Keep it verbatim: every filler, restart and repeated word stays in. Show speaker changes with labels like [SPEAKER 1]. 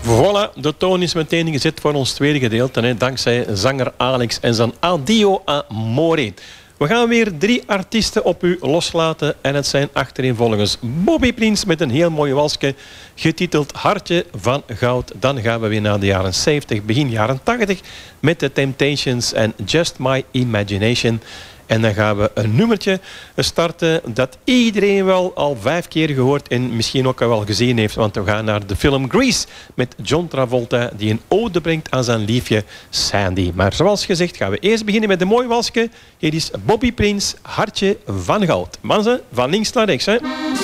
[SPEAKER 1] Voilà, de toon is meteen gezet voor ons tweede gedeelte, hè, dankzij zanger Alex en zijn Addio Amore. We gaan weer drie artiesten op u loslaten en het zijn achtereenvolgens Bobby Prince met een heel mooi walsje getiteld Hartje van Goud. Dan gaan we weer naar de jaren zeventig, begin jaren tachtig met The Temptations en Just My Imagination. En dan gaan we een nummertje starten dat iedereen wel al vijf keer gehoord en misschien ook al wel gezien heeft. Want we gaan naar de film Grease met John Travolta die een ode brengt aan zijn liefje Sandy. Maar zoals gezegd gaan we eerst beginnen met de mooi walsje. Hier is Bobby Prince, Hartje van Goud. Manzen, van links naar rechts. Hè?